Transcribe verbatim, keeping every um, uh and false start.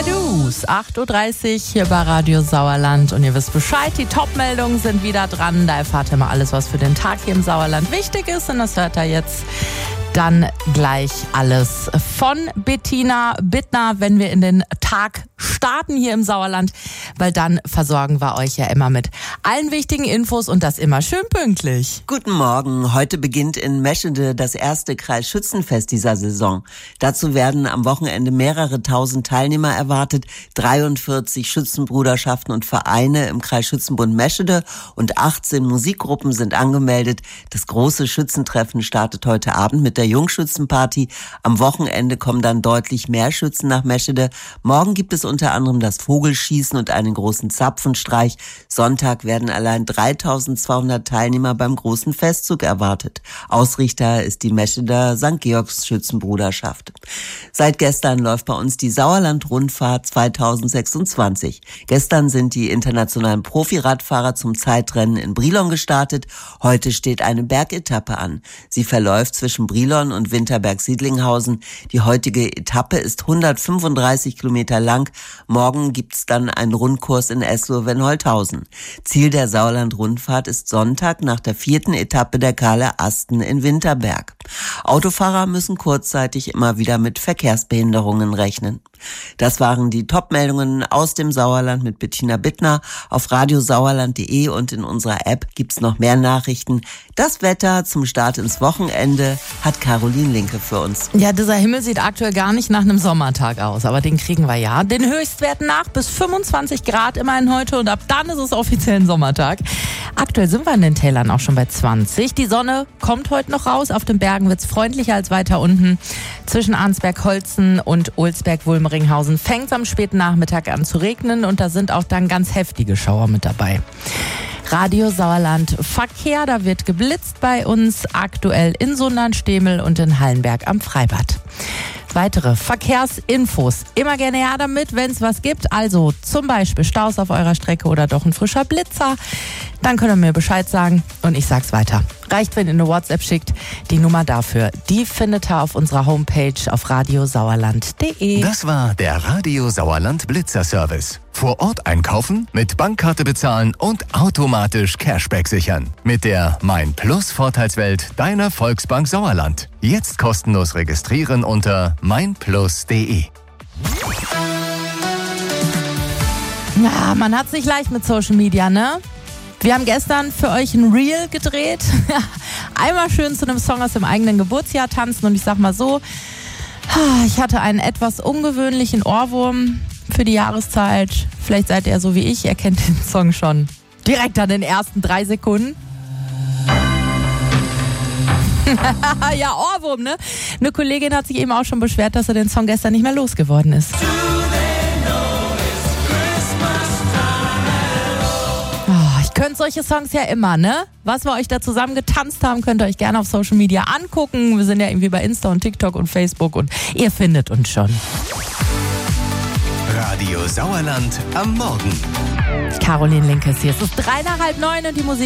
Nadus, acht Uhr dreißig hier bei Radio Sauerland und ihr wisst Bescheid, die Top-Meldungen sind wieder dran. Da erfahrt ihr mal alles, was für den Tag hier im Sauerland wichtig ist und das hört ihr jetzt dann gleich alles von Bettina Bittner, wenn wir in den Tag starten hier im Sauerland, weil dann versorgen wir euch ja immer mit allen wichtigen Infos und das immer schön pünktlich. Guten Morgen. Heute beginnt in Meschede das erste Kreisschützenfest dieser Saison. Dazu werden am Wochenende mehrere tausend Teilnehmer erwartet, dreiundvierzig Schützenbruderschaften und Vereine im Kreisschützenbund Meschede und achtzehn Musikgruppen sind angemeldet. Das große Schützentreffen startet heute Abend mit der Jungschützenparty. Am Wochenende kommen dann deutlich mehr Schützen nach Meschede. Morgen gibt es unter anderem das Vogelschießen und einen großen Zapfenstreich. Sonntag werden allein dreitausendzweihundert Teilnehmer beim großen Festzug erwartet. Ausrichter ist die Mescheder Sankt Georgs Schützenbruderschaft. Seit gestern läuft bei uns die Sauerland-Rundfahrt zweitausendsechsundzwanzig. Gestern sind die internationalen Profiradfahrer zum Zeitrennen in Brilon gestartet. Heute steht eine Bergetappe an. Sie verläuft zwischen Brilon und Winterberg-Siedlinghausen. Die heutige Etappe ist hundertfünfunddreißig Kilometer lang. Morgen gibt's dann einen Rundkurs in Eslow-Wenholthausen. Ziel der Sauerland-Rundfahrt ist Sonntag nach der vierten Etappe der Kahle Asten in Winterberg. Autofahrer müssen kurzzeitig immer wieder mit Verkehrsbehinderungen rechnen. Das waren die Top-Meldungen aus dem Sauerland mit Bettina Bittner. Auf radiosauerland punkt de und in unserer App gibt's noch mehr Nachrichten. Das Wetter zum Start ins Wochenende hat Caroline Linke für uns. Ja, dieser Himmel sieht aktuell gar nicht nach einem Sommertag aus, aber den kriegen wir ja. Den Höchstwerten nach bis fünfundzwanzig Grad immerhin heute und ab dann ist es offiziell ein Sommertag. Aktuell sind wir in den Tälern auch schon bei zwanzig. Die Sonne kommt heute noch raus. Auf den Bergen wird's freundlicher als weiter unten. Zwischen Arnsberg-Holzen und Olsberg-Wulmringhausen fängt es am späten Nachmittag an zu regnen und da sind auch dann ganz heftige Schauer mit dabei. Radio Sauerland Verkehr, da wird geblitzt bei uns, aktuell in Sundern, Stemel und in Hallenberg am Freibad. Weitere Verkehrsinfos, immer gerne her damit, wenn es was gibt. Also zum Beispiel Staus auf eurer Strecke oder doch ein frischer Blitzer. Dann könnt ihr mir Bescheid sagen und ich sag's weiter. Reicht, wenn ihr eine WhatsApp schickt. Die Nummer dafür, die findet ihr auf unserer Homepage auf radiosauerland punkt de. Das war der Radio Sauerland Blitzer Service. Vor Ort einkaufen, mit Bankkarte bezahlen und automatisch Cashback sichern. Mit der Mein Plus Vorteilswelt deiner Volksbank Sauerland. Jetzt kostenlos registrieren unter mein plus punkt de. Ja, man hat's nicht leicht mit Social Media, ne? Wir haben gestern für euch ein Reel gedreht. Einmal schön zu einem Song aus dem eigenen Geburtsjahr tanzen und ich sag mal so, ich hatte einen etwas ungewöhnlichen Ohrwurm für die Jahreszeit. Vielleicht seid ihr so wie ich, ihr kennt den Song schon direkt an den ersten drei Sekunden. Ja, Ohrwurm, ne? Eine Kollegin hat sich eben auch schon beschwert, dass er den Song gestern nicht mehr losgeworden ist. Könnt solche Songs ja immer, ne? Was wir euch da zusammen getanzt haben, könnt ihr euch gerne auf Social Media angucken. Wir sind ja irgendwie bei Insta und TikTok und Facebook und ihr findet uns schon. Radio Sauerland am Morgen. Caroline Linke ist hier. Es ist drei nach halb neun und die Musik